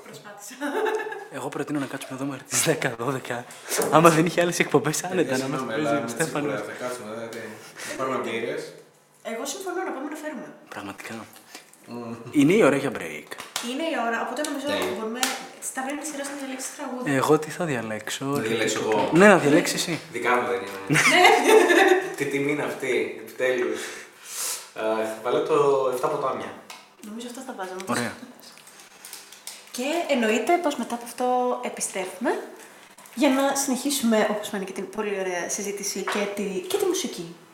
προσπάθησα. Εγώ προτείνω να κάτσουμε εδώ μέχρι τις 10-12. Άμα δεν είχε άλλες εκπομπές, άνετα να μας παίζει ο Στέφανος. Θα κάτσουμε, δηλαδή. Να πάρουμε εμπειρίες. Εγώ συμφωνώ να πάμε να φέρουμε. Πραγματικά. Είναι η ώρα για break. Είναι η ώρα, οπότε νομίζω ότι μπορούμε. Στα βρει σειρά να διαλέξει τραγούδι. Εγώ τι θα διαλέξω. Να διαλέξω εγώ. Ναι, να διαλέξει εσύ. Δικά μου δεν είναι. Τι τιμή είναι αυτή, επιτέλους. Θα βάλω το 7 ποτάμια. Νομίζω αυτό θα βάζαμε. Ωραία. Και εννοείται πως μετά από αυτό επιστρέφουμε για να συνεχίσουμε, όπως φάνηκε, την πολύ ωραία συζήτηση και τη μουσική.